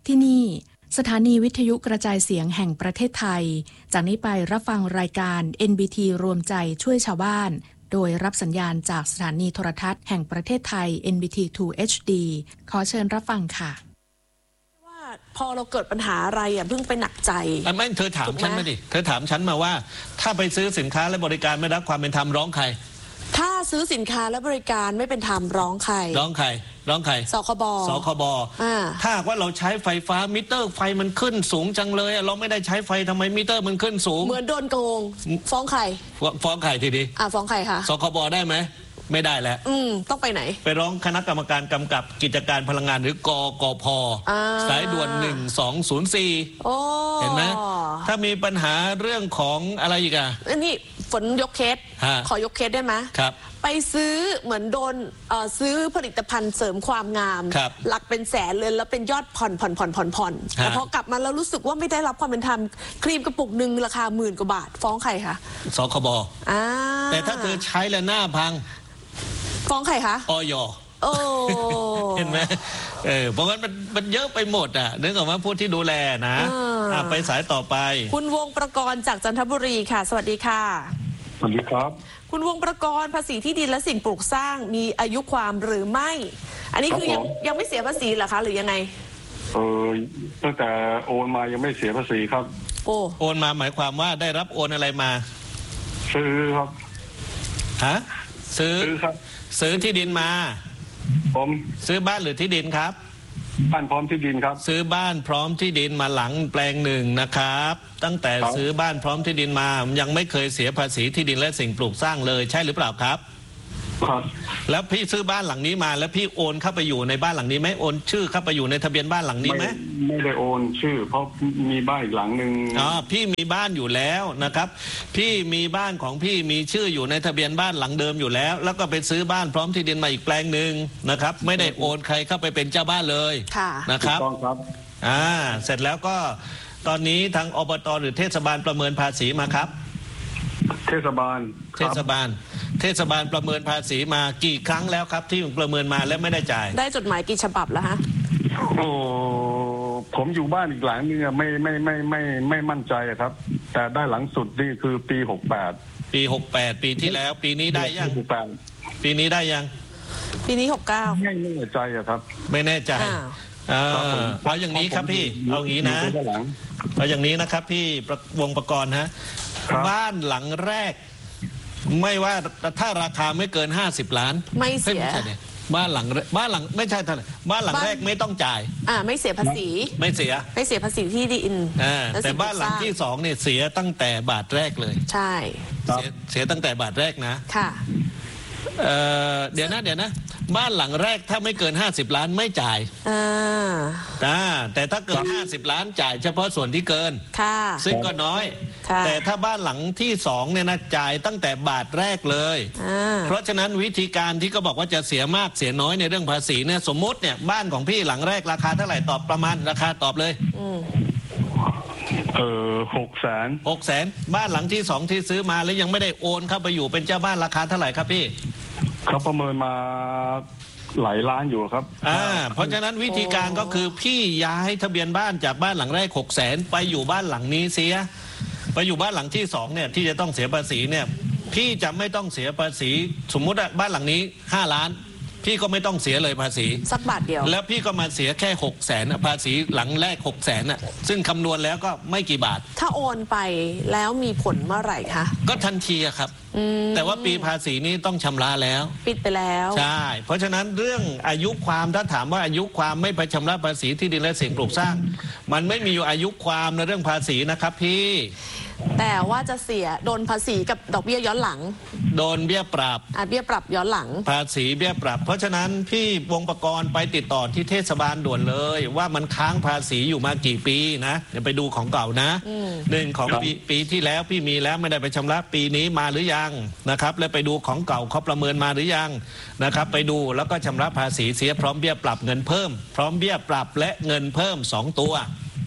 ที่นี่สถานีวิทยุกระจายเสียงแห่งประเทศไทยจากนี้ไปรับฟังรายการ NBT รวมใจช่วยชาวบ้านโดยรับสัญญาณจากสถานีโทรทัศน์แห่งประเทศไทย NBT 2 HD ขอเชิญรับฟังค่ะว่าพอเราเกิดปัญหาอะไรเพิ่งไปหนักใจไม่เธอถามฉันมาดิเธอถามฉันมาว่าถ้าไปซื้อสินค้าและบริการไม่รับความเป็นธรรมร้องใครถ้าซื้อสินค้าและบริการไม่เป็นธรรมร้องใครร้องใครสคบถ้าว่าเราใช้ไฟฟ้ามิเตอร์ไฟมันขึ้นสูงจังเลยเราไม่ได้ใช้ไฟทำไมมิเตอร์มันขึ้นสูงเหมือนโดนโกงฟ้องใครทีดีฟ้องใครคะสคบได้ไหมไม่ได้แล้วต้องไปไหนไปร้องคณะกรรมการกำกับกิจการพลังงานหรือกกพ.สายด่วน1204เห็นไหมถ้ามีปัญหาเรื่องของอะไรอีกอ่ะนี่ฝนยกเคสขอยกเคสได้ไหมครับไปซื้อเหมือนโดนซื้อผลิตภัณฑ์เสริมความงามหลักเป็นแสนเลยแล้วเป็นยอดผ่อนแต่พอกลับมาแล้วรู้สึกว่าไม่ได้รับความเป็นธรรมครีมกระปุกหนึ่งราคา10,000 กว่าบาทฟ้องใครคะสคบแต่ถ้าเธอใช้แล้วหน้าพังฟ้องใครคะอย เห็นไหมเพราะงั้นมันเยอะไปหมดนึกออกว่าผู้ที่ดูแลนะไปสายต่อไปคุณวงประกรณ์จากจันทบุรีค่ะสวัสดีค่ะสวัสดีครับคุณวงประกรณ์ภาษีที่ดินและสิ่งปลูกสร้างมีอายุความหรือไม่อันนี้คือยังไม่เสียภาษีเหรอคะหรือยังไงตั้งแต่โอนมายังไม่เสียภาษีครับโอนมาหมายความว่าได้รับโอนอะไรมาซื้อครับซื้อครับซื้อที่ดินมาผมซื้อบ้านหรือที่ดินครับบ้านพร้อมที่ดินครับซื้อบ้านพร้อมที่ดินมาหลังแปลงหนึ่งนะครับตั้งแต่ซื้อบ้านพร้อมที่ดินมายังไม่เคยเสียภาษีที่ดินและสิ่งปลูกสร้างเลยใช่หรือเปล่าครับครับแล้วพี่ซื้อบ้านหลังนี้มาแล้วพี่โอนเข้าไปอยู่ในบ้านหลังนี้ไหมโอนชื่อเข้าไปอยู่ในทะเบียนบ้านหลังนี้ไหมไม่ได้โอนชื่อเพราะมีบ้านอีกหลังหนึ่งพี่มีบ้านอยู่แล้วนะครับพี่มีบ้านของพี่มีชื่ออยู่ในทะเบียนบ้านหลังเดิมอยู่แล้วแล้วก็ไปซื้อบ้านพร้อมที่ดินมาอีกแปลงหนึ่งนะครับไม่ได้โอนใครเข้าไปเป็นเจ้าบ้านเลยนะครับต้องครับเสร็จแล้วก็ตอนนี้ทางอบต.หรือเทศบาลประเมินภาษีมาครับเทศบาลประเมินภาษีมากี่ครั้งแล้วครับที่ประเมินมาและไม่ได้จ่ายได้จดหมายกี่ฉบับแล้วฮะผมอยู่บ้านอีกหลังนึงไม่มั่นใจครับแต่ได้หลังสุดนี่คือปี68 ปีที่แล้วปีนี้ได้ยังปีนี้ได้ยังปีนี้69 ไม่แน่ใจครับไม่แน่ใจเอาอย่างนี้ครับพี่เอาอย่างนี้นะเอาอย่างนี้นะครับพี่วงประกรณ์ฮะบ้านหลังแรกไม่ว่าถ้าราคาไม่เกิน50 ล้านไม่เสียบ้านหลังไม่ใช่ท่านบ้านหลังแรกไม่ต้องจ่ายไม่เสียภาษีไม่เสียภาษีที่ดินแต่บ้านหลังที่2เนี่ยเสียตั้งแต่บาทแรกเลยใช่เสียตั้งแต่บาทแรกนะค่ะเดี๋ยวนะบ้านหลังแรกถ้าไม่เกิน50 ล้านไม่จ่ายแต่ถ้าเกิน50 ล้านจ่ายเฉพาะส่วนที่เกินซึ่งก็น้อยแต่ถ้าบ้านหลังที่2เนี่ยนะจ่ายตั้งแต่บาทแรกเลยเพราะฉะนั้นวิธีการที่ก็บอกว่าจะเสียมากเสียน้อยในเรื่องภาษีเนี่ยสมมติเนี่ยบ้านของพี่หลังแรกราคาเท่าไหร่ตอบประมาณราคาตอบเลย 600,000 บ้านหลังที่2ที่ซื้อมาแล้วยังไม่ได้โอนเข้าไปอยู่เป็นเจ้าบ้านราคาเท่าไหร่ครับพี่เขาประเมินมาหลายล้านอยู่ครับเพราะฉะนั้นวิธีการก็คือพี่ย้ายทะเบียนบ้านจากบ้านหลังแรก600,000ไปอยู่บ้านหลังนี้เสียไปอยู่บ้านหลังที่2เนี่ยที่จะต้องเสียภาษีเนี่ยพี่จะไม่ต้องเสียภาษีสมมุติว่าบ้านหลังนี้5 ล้านพี่ก็ไม่ต้องเสียเลยภาษีสักบาทเดียวแล้วพี่ก็มาเสียแค่600,000ภาษีหลังแรก600,000ซึ่งคำนวณแล้วก็ไม่กี่บาทถ้าโอนไปแล้วมีผลเมื่อไหร่คะก็ทันทีครับแต่ว่าปีภาษีนี้ต้องชำระแล้วปิดไปแล้วใช่เพราะฉะนั้นเรื่องอายุความถ้าถามว่าอายุความไม่ไปชำระภาษีที่ดินและสิ่งปลูกสร้างมันไม่มีอยู่อายุความในเรื่องภาษีนะครับพี่แต่ว่าจะเสียโดนภาษีกับดอกเบี้ยย้อนหลังโดนเบี้ยปรับเบี้ยปรับย้อนหลังภาษีเบี้ยปรับเพราะฉะนั้นพี่วงประกรณ์ไปติดต่อที่เทศบาลด่วนเลยว่ามันค้างภาษีอยู่มากี่ปีนะเดี๋ยวไปดูของเก่านะ1ของปีที่แล้วพี่มีแล้วไม่ได้ไปชำระปีนี้มาหรือยังนะครับแล้วไปดูของเก่าเขาประเมินมาหรือยังนะครับไปดูแล้วก็ชำระภาษีเสียพร้อมเบี้ยปรับเงินเพิ่มพร้อมเบี้ยปรับและเงินเพิ่ม2 ตัว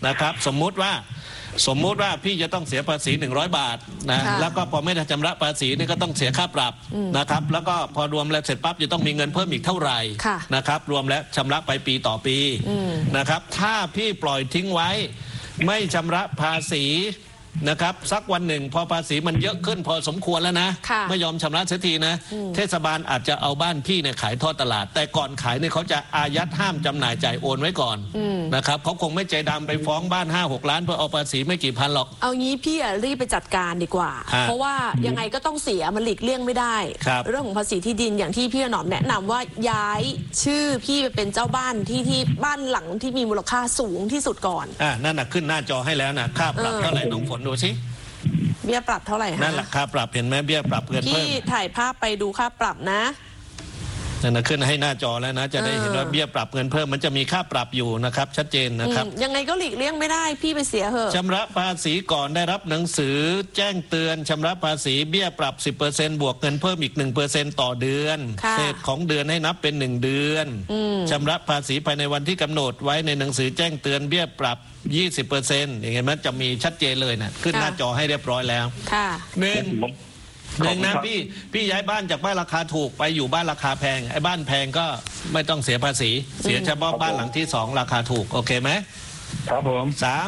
นะครับสมมุติว่าพี่จะต้องเสียภาษี100 บาทนะแล้วก็พอไม่ได้ชำระภาษีนี่ก็ต้องเสียค่าปรับนะครับแล้วก็พอรวมแล้วเสร็จปั๊บจะต้องมีเงินเพิ่มอีกเท่าไหร่นะครับรวมแล้วชำระไปปีต่อปีนะครับถ้าพี่ปล่อยทิ้งไว้ไม่ชำระภาษีนะครับสักวันหนึ่งพอภาษีมันเยอะขึ้นพอสมควรแล้วนะไม่ยอมชำระเสียทีนะเทศบาลอาจจะเอาบ้านพี่เนี่ยขายทอดตลาดแต่ก่อนขายเนี่ยเขาจะอายัดห้ามจำหน่ายจ่ายโอนไว้ก่อนนะครับเขาคงไม่ใจดำไปฟ้องบ้าน 5-6 ล้านเพื่อเอาภาษีไม่กี่พันหรอกเอางี้พี่รีบไปจัดการดีกว่าเพราะว่ายังไงก็ต้องเสียมันหลีกเลี่ยงไม่ได้เรื่องของภาษีที่ดินอย่างที่พี่หนอมแนะนำว่าย้ายชื่อพี่ไปเป็นเจ้าบ้านที่บ้านหลังที่มีมูลค่าสูงที่สุดก่อนนั่นน่ะขึ้นหน้าจอให้แล้วนะค่าปรับเท่าไหร่น้องฝนดูสิเบี้ยปรับเท่าไหร่ฮะนั่นแหละค่าปรับเห็นไหมเบี้ยปรับเงินเพิ่มพี่ถ่ายภาพไปดูค่าปรับนะนั่นนะขึ้นให้หน้าจอแล้วนะจะได้เห็นว่าเบี้ยปรับเงินเพิ่มมันจะมีค่าปรับอยู่นะครับชัดเจนนะครับยังไงก็หลีกเลี่ยงไม่ได้พี่ไปเสียเหอะชำระภาษีก่อนได้รับหนังสือแจ้งเตือนชำระภาษีเบี้ยปรับ 10% บวกเงินเพิ่มอีก 1% ต่อเดือนเศษของเดือนให้นับเป็น1 เดือนชำระภาษีภายในวันที่กำหนดไว้ในหนังสือแจ้งเตือนเบี้ยปรับ 20% อย่างเงี้ยมันจะมีชัดเจนเลยนะขึ้นหน้าจอให้เรียบร้อยแล้วหนึ่งนะพี่ย้ายบ้านจากบ้านราคาถูกไปอยู่บ้านราคาแพงไอ้บ้านแพงก็ไม่ต้องเสียภาษีเสียเฉพาะบ้านหลังที่2ราคาถูกโอเคไหมครับผม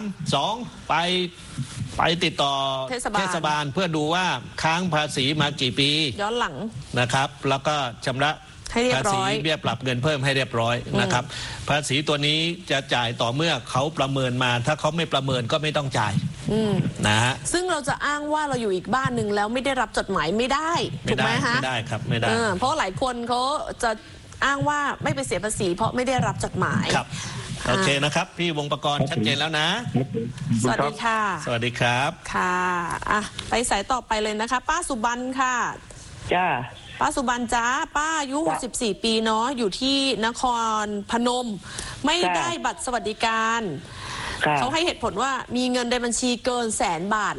2ไปติดต่อเทศบาลเพื่อดูว่าค้างภาษีมากี่ปีย้อนหลังนะครับแล้วก็ชำระภาษีเบี้ยปรับเงินเพิ่มให้เรียบร้อยนะครับภาษีตัวนี้จะจ่ายต่อเมื่อเขาประเมินมาถ้าเขาไม่ประเมินก็ไม่ต้องจ่ายนะฮะซึ่งเราจะอ้างว่าเราอยู่อีกบ้านหนึ่งแล้วไม่ได้รับจดหมายไม่ได้ถูกไหมฮะไม่ได้ครับไม่ได้เพราะหลายคนเขาจะอ้างว่าไม่ไปเสียภาษีเพราะไม่ได้รับจดหมายครับโอเคนะครับพี่วงประกรณ์ชัดเจนแล้วนะสวัสดีค่ะสวัสดีครับค่ะไปสายต่อไปเลยนะคะป้าสุบรรณค่ะจ้าป้าสุบรรณจ้าป้าอายุ64 ปีเนาะอยู่ที่นครพนมไม่ได้บัตรสวัสดิการเขาให้เหตุผลว่ามีเงินในบัญชีเกิน100,000 บาท